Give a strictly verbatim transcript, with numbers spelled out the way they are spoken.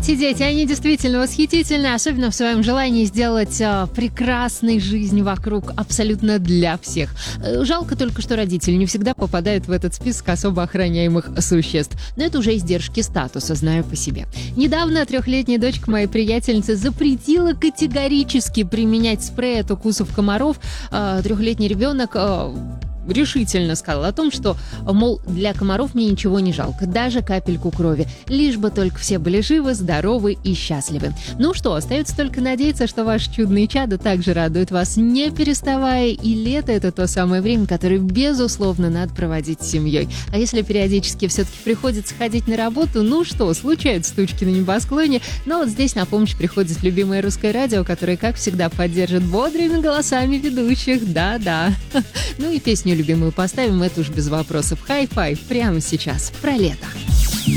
Эти дети, они действительно восхитительны, особенно в своем желании сделать а, прекрасной жизнь вокруг абсолютно для всех. Жалко только, что родители не всегда попадают в этот список особо охраняемых существ. Но это уже издержки статуса, знаю по себе. Недавно трехлетняя дочка моей приятельницы запретила категорически применять спрей от укусов комаров. А, трехлетний ребенок... А, решительно сказал о том, что, мол, для комаров мне ничего не жалко, даже капельку крови, лишь бы только все были живы, здоровы и счастливы. Ну что, остается только надеяться, что ваши чудные чада также радуют вас, не переставая, и лето — это то самое время, которое, безусловно, надо проводить с семьей. А если периодически все-таки приходится ходить на работу, ну что, случаются тучки на небосклоне, но вот здесь на помощь приходит любимое русское радио, которое, как всегда, поддержит бодрыми голосами ведущих, да-да. Ну и песню любимую поставим, это уж без вопросов. Хай-фай прямо сейчас про лето.